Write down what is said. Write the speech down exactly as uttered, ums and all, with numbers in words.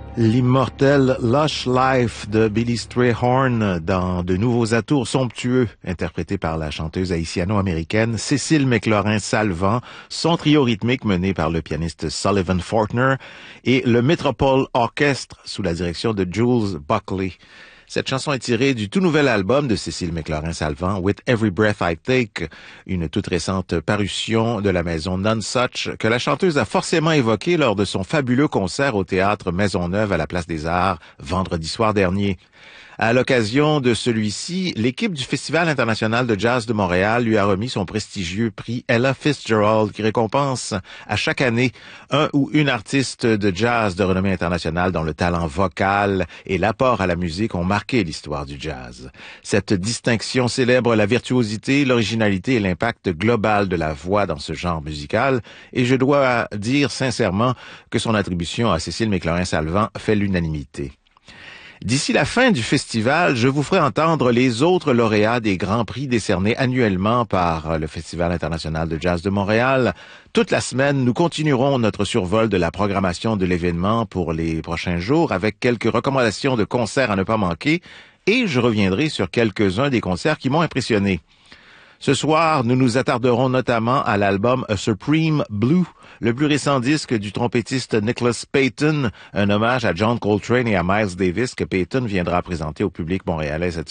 L'immortel Lush Life de Billy Strayhorn dans de nouveaux atours somptueux, interprétés par la chanteuse haïtiano-américaine Cécile McLaurin-Salvant, son trio rythmique mené par le pianiste Sullivan Fortner et le Metropole Orchestre sous la direction de Jules Buckley. Cette chanson est tirée du tout nouvel album de Cécile McLaurin-Salvant, With Every Breath I Take, une toute récente parution de la maison Nonesuch que la chanteuse a forcément évoquée lors de son fabuleux concert au théâtre Maisonneuve à la Place des Arts vendredi soir dernier. À l'occasion de celui-ci, l'équipe du Festival international de jazz de Montréal lui a remis son prestigieux prix Ella Fitzgerald qui récompense à chaque année un ou une artiste de jazz de renommée internationale dont le talent vocal et l'apport à la musique ont marqué l'histoire du jazz. Cette distinction célèbre la virtuosité, l'originalité et l'impact global de la voix dans ce genre musical et je dois dire sincèrement que son attribution à Cécile McLaurin-Salvant fait l'unanimité. D'ici la fin du festival, je vous ferai entendre les autres lauréats des grands prix décernés annuellement par le Festival international de jazz de Montréal. Toute la semaine, nous continuerons notre survol de la programmation de l'événement pour les prochains jours avec quelques recommandations de concerts à ne pas manquer et je reviendrai sur quelques-uns des concerts qui m'ont impressionné. Ce soir, nous nous attarderons notamment à l'album A Supreme Blue, le plus récent disque du trompettiste Nicholas Payton, un hommage à John Coltrane et à Miles Davis que Payton viendra présenter au public montréalais cette